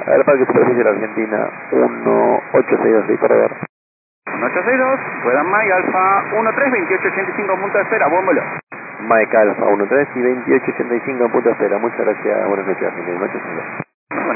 Al Parque Superficie de la Argentina, 1862, sí, para ver. 1862, rueda Mike Alfa 13, 2885 punto de espera, bómbolo. Mike Alfa 13 y 2885 en punto de espera. Muchas gracias, buenas noches, Argentina, 1862.